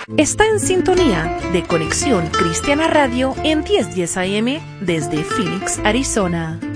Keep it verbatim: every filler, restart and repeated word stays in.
Está en sintonía de Conexión Cristiana Radio en diez diez A M desde Phoenix, Arizona.